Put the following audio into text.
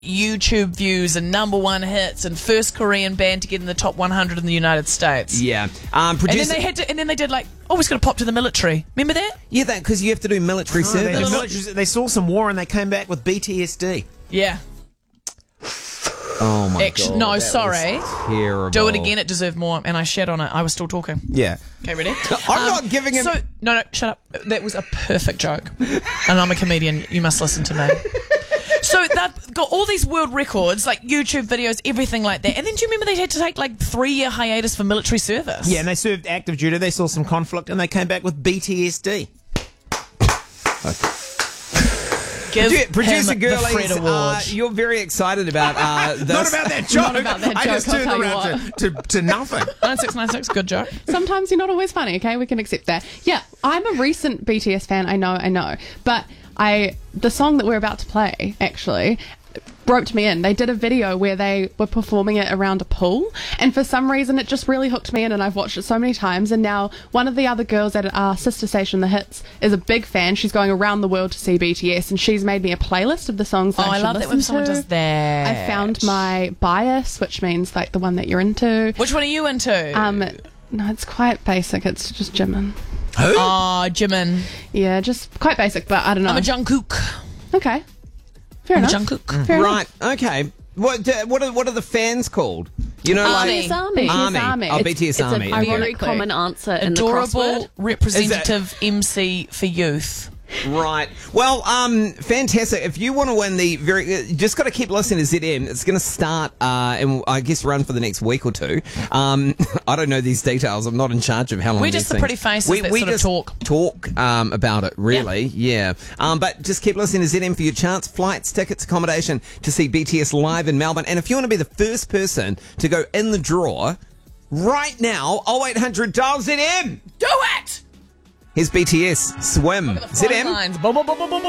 YouTube views and #1 hits and first Korean band to get in the top 100 in the United States. Yeah. And then they did like, oh, we're going to pop to the military. Remember that? Yeah, because you have to do military service. They saw some war and they came back with BTSD. Yeah. Oh my God. No, sorry. Terrible. Do it again. It deserved more. And I shat on it. I was still talking. Yeah. Okay, ready? I'm not giving him... No, shut up. That was a perfect joke. And I'm a comedian. You must listen to me. So they've got all these world records, like YouTube videos, everything like that. And then do you remember they had to take like 3-year hiatus for military service? Yeah, and they served active duty. They saw some conflict and they came back with BTSD. Producer him the Fred Girlies, Award. you're very excited about this. Not about that joke. Not about that I joke, just I'll turned tell you around to nothing. 9696, good joke. Sometimes you're not always funny, okay? We can accept that. Yeah, I'm a recent BTS fan, I know. But the song that we're about to play, actually, roped me in. They did a video where they were performing it around a pool, and for some reason it just really hooked me in, and I've watched it so many times. And now one of the other girls at our sister station, The Hits, is a big fan. She's going around the world to see BTS, and she's made me a playlist of the songs that I should love that listen when someone to. does that. I found my bias, which means like the one that you're into. Which one are you into? No, it's quite basic. It's just Jimin. Who? Oh, Jimin. Yeah, just quite basic, but I don't know. I'm a Jungkook. Okay. Fair I'm a enough. Jungkook. Fair enough. Right, okay. What are the fans called? You know, Army. like... Army. Army. Oh, BTS Army. It's a very Ironically. common answer in the Adorable crossword. representative MC for youth. Right. Well, fantastic. If you want to win just got to keep listening to ZM. It's going to start, and I guess run for the next week or two. I don't know these details. I'm not in charge of how long We're these just the things- pretty faces that we sort of just talk. About it, really. Yeah. But just keep listening to ZM for your chance. Flights, tickets, accommodation to see BTS live in Melbourne. And if you want to be the first person to go in the draw right now, 0800 dial ZM. Do it! Here's BTS Swim. ZM. Lines. Boom, boom, boom, boom, boom.